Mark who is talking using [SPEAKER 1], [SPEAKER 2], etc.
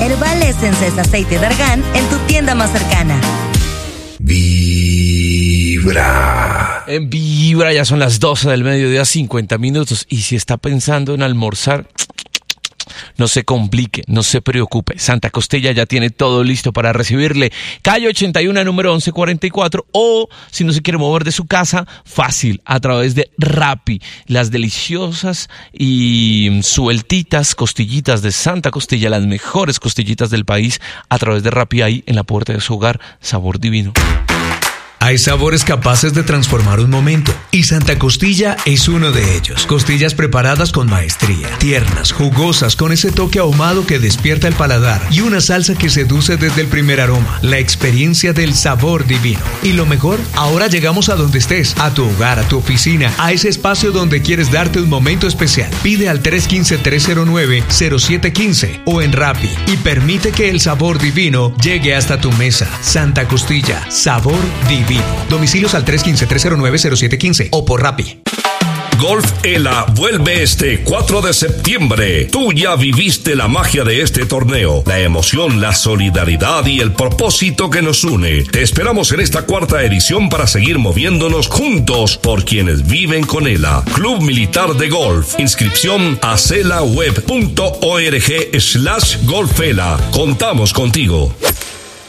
[SPEAKER 1] Herbal Essence es aceite de argán en tu tienda más cercana.
[SPEAKER 2] Vibra.
[SPEAKER 3] En Vibra ya son las 12 del mediodía, 50 minutos. Y si está pensando en almorzar, no se complique, no se preocupe. Santa Costilla ya tiene todo listo para recibirle. Calle 81, número 1144. O, si no se quiere mover de su casa, fácil, a través de Rappi. Las deliciosas y sueltitas costillitas de Santa Costilla, las mejores costillitas del país, a través de Rappi, ahí en la puerta de su hogar. Sabor divino.
[SPEAKER 4] Hay sabores capaces de transformar un momento, y Santa Costilla es uno de ellos. Costillas preparadas con maestría, tiernas, jugosas, con ese toque ahumado que despierta el paladar y una salsa que seduce desde el primer aroma. La experiencia del sabor divino. Y lo mejor, ahora llegamos a donde estés, a tu hogar, a tu oficina, a ese espacio donde quieres darte un momento especial. Pide al 315-309-0715 o en Rappi y permite que el sabor divino llegue hasta tu mesa. Santa Costilla, sabor divino. Domicilios al 315-309-0715 o por Rappi.
[SPEAKER 2] Golf ELA vuelve este 4 de septiembre. Tú ya viviste la magia de este torneo, la emoción, la solidaridad y el propósito que nos une. Te esperamos en esta cuarta edición para seguir moviéndonos juntos por quienes viven con ELA. Club Militar de Golf. Inscripción a celaweb.org/golfela. Contamos contigo.